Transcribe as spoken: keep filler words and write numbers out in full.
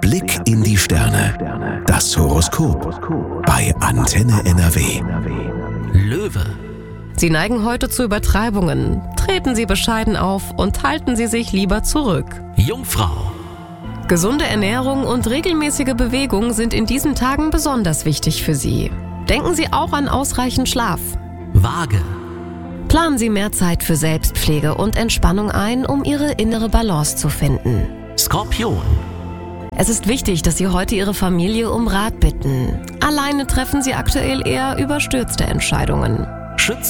Blick in die Sterne. Das Horoskop bei Antenne N R W. Löwe. Sie neigen heute zu Übertreibungen. Treten Sie bescheiden auf und halten Sie sich lieber zurück. Jungfrau. Gesunde Ernährung und regelmäßige Bewegung sind in diesen Tagen besonders wichtig für Sie. Denken Sie auch an ausreichend Schlaf. Waage. Planen Sie mehr Zeit für Selbstpflege und Entspannung ein, um Ihre innere Balance zu finden. Skorpion. Es ist wichtig, dass Sie heute Ihre Familie um Rat bitten. Alleine treffen Sie aktuell eher überstürzte Entscheidungen.